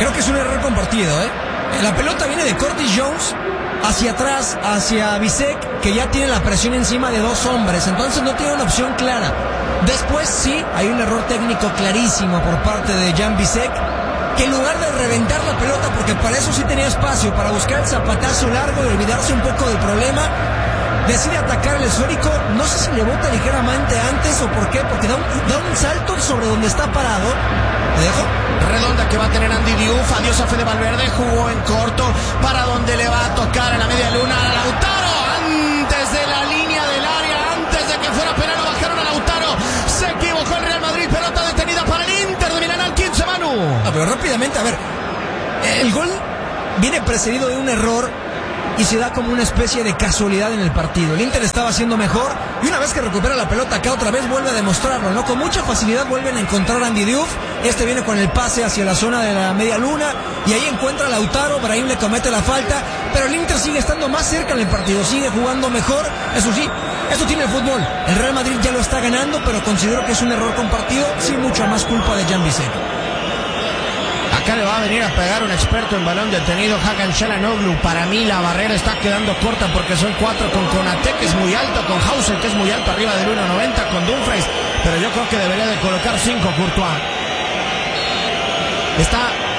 Creo que es un error compartido, ¿eh? La pelota viene de Curtis Jones hacia atrás, hacia Bisek, que ya tiene la presión encima de dos hombres, entonces no tiene una opción clara. Después sí, hay un error técnico clarísimo por parte de Jan Bisek, que en lugar de reventar la pelota, porque para eso sí tenía espacio, para buscar el zapatazo largo y olvidarse un poco del problema, decide atacar el esférico. No sé si le bota ligeramente antes o por qué, porque da un salto sobre donde está parado. ¿Te dejo? Redonda que va a tener Andy Diouf. Adiós a Fede Valverde. Jugó en corto. Para donde le va a tocar a la media luna a Lautaro. Antes de la línea del área. Antes de que fuera penal, lo bajaron a Lautaro. Se equivocó el Real Madrid. Pelota detenida para el Inter de Milán al 15, Manu. Pero rápidamente, a ver. El gol viene precedido de un error y se da como una especie de casualidad en el partido. El Inter estaba haciendo mejor y una vez que recupera la pelota acá otra vez vuelve a demostrarlo, ¿no? Con mucha facilidad vuelven a encontrar a Andy Diouf. Este viene con el pase hacia la zona de la media luna y ahí encuentra a Lautaro. Brahim le comete la falta, pero el Inter sigue estando más cerca en el partido, sigue jugando mejor. Eso sí, esto tiene el fútbol. El Real Madrid ya lo está ganando, pero considero que es un error compartido, sin mucha más culpa de Jan Bisek. Acá le va a venir a pegar un experto en balón detenido, Hakan Çalhanoğlu. Para mí la barrera está quedando corta porque son 4 con Konaté, que es muy alto, con Hausen, que es muy alto, arriba del 1.90, con Dumfries. Pero yo creo que debería de colocar 5 Courtois. Está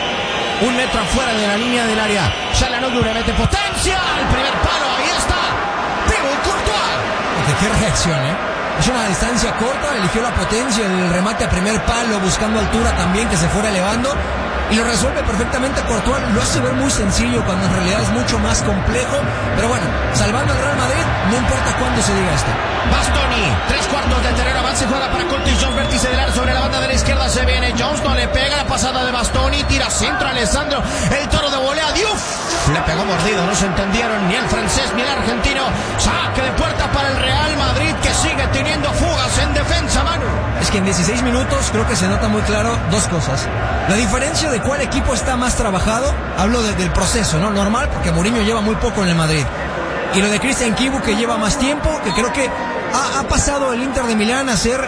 1 metro afuera de la línea del área. Çalhanoğlu le mete potencia al primer palo, ahí está. Thibaut Courtois. Qué reacción, ¿eh? Es una distancia corta, eligió la potencia, el remate a primer palo, buscando altura también, que se fuera elevando. Y lo resuelve perfectamente Courtois, lo hace ver muy sencillo cuando en realidad es mucho más complejo. Pero bueno, salvando al Real Madrid, no importa cuándo se diga esto. Bastoni, 3/4 de terreno, avance, juega para Curtis Jones, vértice del área sobre la banda de la izquierda, se viene Jones, no le pega la pasada de Bastoni, tira centro Alessandro, el toro de volea, Diouf, le pegó mordido, no se entendieron ni el francés ni el argentino. Saque de puerta para el Real Madrid, que sigue teniendo fugas en defensa, Manu. Es que en 16 minutos creo que se nota muy claro dos cosas. La diferencia de cuál equipo está más trabajado, hablo del proceso, ¿no? Normal, porque Mourinho lleva muy poco en el Madrid. Y lo de Christian Kibu, que lleva más tiempo, que creo que ha pasado el Inter de Milán a ser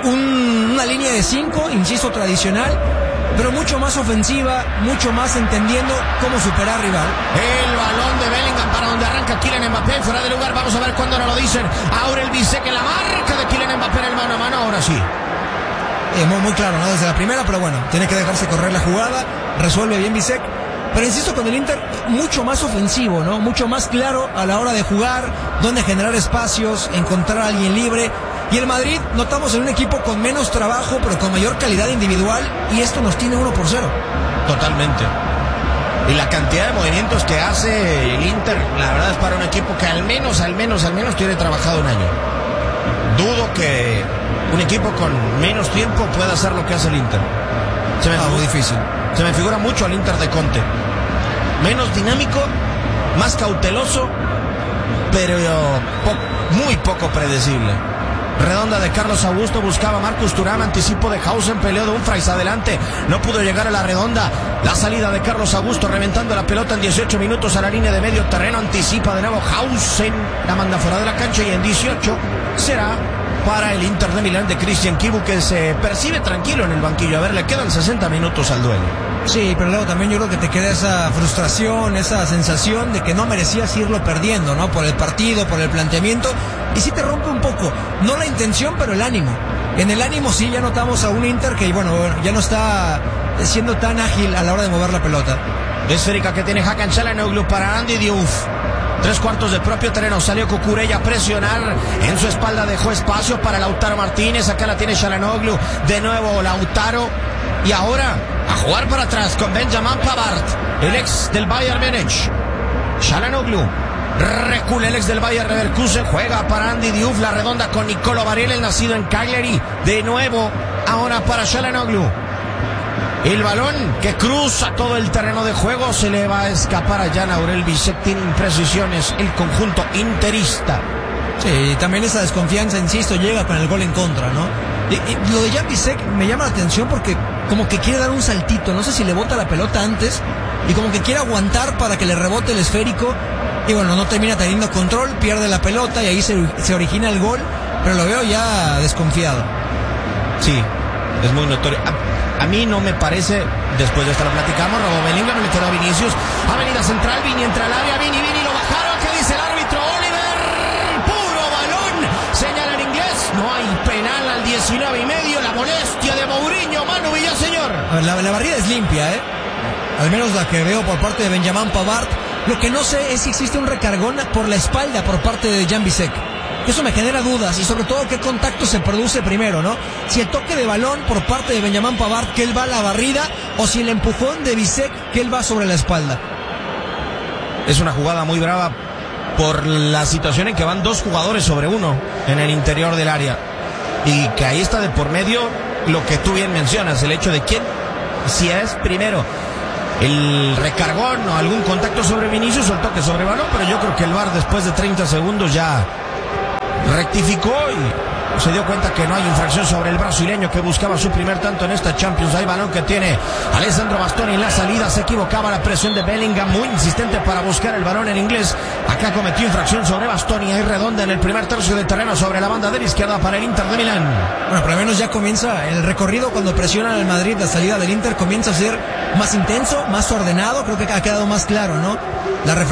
una línea de 5, insisto, tradicional, pero mucho más ofensiva, mucho más entendiendo cómo superar al rival. El balón de Bellingham para donde arranca Kylian Mbappé, fuera de lugar, vamos a ver cuándo nos lo dicen. Aurel Bisek en la marca de Kylian Mbappé en el mano a mano, ahora sí. Muy claro, ¿no? Desde la primera, pero bueno, tiene que dejarse correr la jugada, resuelve bien Bisek. Pero insisto, con el Inter mucho más ofensivo, ¿no? Mucho más claro a la hora de jugar, dónde generar espacios, encontrar a alguien libre. Y el Madrid, notamos en un equipo con menos trabajo, pero con mayor calidad individual, y esto nos tiene 1-0. Totalmente. Y la cantidad de movimientos que hace el Inter, la verdad es para un equipo que al menos tiene trabajado un año. Dudo que un equipo con menos tiempo pueda hacer lo que hace el Inter. Muy difícil. Se me figura mucho al Inter de Conte. Menos dinámico, más cauteloso, pero muy poco predecible. Redonda de Carlos Augusto, buscaba Marcus Thuram, anticipo de Hausen, peleó de Dumfries adelante, no pudo llegar a la redonda. La salida de Carlos Augusto, reventando la pelota en 18 minutos a la línea de medio terreno, anticipa de nuevo Hausen, la manda fuera de la cancha y en 18 será para el Inter de Milán de Christian Kibu, que se percibe tranquilo en el banquillo. A ver, le quedan 60 minutos al duelo. Sí, pero luego también yo creo que te queda esa frustración, esa sensación de que no merecías irlo perdiendo, ¿no? Por el partido, por el planteamiento, y sí te rompe un poco, no la intención, pero el ánimo. En el ánimo sí ya notamos a un Inter que, bueno, ya no está siendo tan ágil a la hora de mover la pelota. Esférica que tiene Hakan Çalhanoğlu para Andy Diouf. 3/4 de propio terreno, salió Cucurella a presionar, en su espalda dejó espacio para Lautaro Martínez, acá la tiene Çalhanoğlu, de nuevo Lautaro, y ahora a jugar para atrás con Benjamin Pavard, el ex del Bayern Múnich. Çalhanoğlu recula, el ex del Bayer Leverkusen, juega para Andy Diouf, la redonda con Nicolo Barella, el nacido en Cagliari, de nuevo ahora para Çalhanoğlu. El balón que cruza todo el terreno de juego, se le va a escapar a Jan Aurel Bisek. Tiene imprecisiones el conjunto interista. Sí, también esa desconfianza, insisto, llega con el gol en contra, ¿no? Y lo de Jan Bisek me llama la atención porque como que quiere dar un saltito, no sé si le bota la pelota antes, y como que quiere aguantar para que le rebote el esférico, y bueno, no termina teniendo control, pierde la pelota y ahí se origina el gol, pero lo veo ya desconfiado. Sí, Es muy notorio. A mí no me parece, después de esto lo platicamos, robó Bellingham, le quedó a Vinicius, avenida central, Vini entra al área, Vini, lo bajaron, ¿qué dice el árbitro? Oliver, puro balón, señala en inglés, no hay penal al 19:30, la molestia de Mourinho, Manu Villaseñor. A ver, la barrida es limpia, al menos la que veo por parte de Benjamin Pavard. Lo que no sé es si existe un recargón por la espalda por parte de Jan Bisek. Eso me genera dudas y sobre todo qué contacto se produce primero, ¿no? Si el toque de balón por parte de Benjamin Pavard, que él va a la barrida, o si el empujón de Bisek, que él va sobre la espalda. Es una jugada muy brava por la situación en que van dos jugadores sobre uno en el interior del área. Y que ahí está de por medio lo que tú bien mencionas, el hecho de quién, si es primero el recargón o algún contacto sobre Vinicius o el toque sobre balón, pero yo creo que el VAR después de 30 segundos ya rectificó y se dio cuenta que no hay infracción sobre el brasileño que buscaba su primer tanto en esta Champions. Hay balón que tiene Alessandro Bastoni en la salida, se equivocaba la presión de Bellingham, muy insistente para buscar el balón en inglés. Acá cometió infracción sobre Bastoni, hay redonda en el primer tercio de terreno sobre la banda de la izquierda para el Inter de Milán. Bueno, pero al menos ya comienza el recorrido cuando presionan al Madrid, la salida del Inter comienza a ser más intenso, más ordenado, creo que ha quedado más claro, ¿no? La